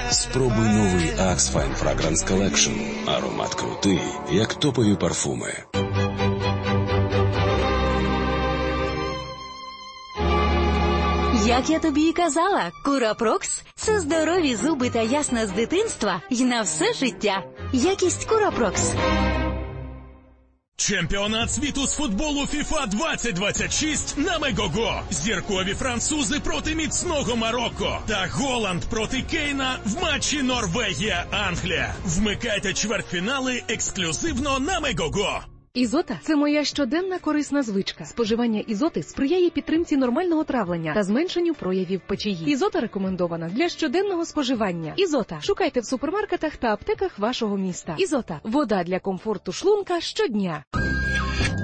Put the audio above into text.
Спробуй новий Axe Fine Fragrance Collection. Аромат крутий, як топові парфуми. Як я тобі і казала, Курапрокс – це здорові зуби та ясна з дитинства і на все життя. Якість Курапрокс. Чемпіонат світу з футболу FIFA 2026 на Мегого. Зіркові французи проти міцного Марокко. Та Голланд проти Кейна в матчі Норвегія-Англія. Вмикайте чвертьфінали ексклюзивно на Мегого. Ізота – це моя щоденна корисна звичка. Споживання ізоти сприяє підтримці нормального травлення та зменшенню проявів печії. Ізота рекомендована для щоденного споживання. Ізота. Шукайте в супермаркетах та аптеках вашого міста. Ізота – вода для комфорту шлунка щодня.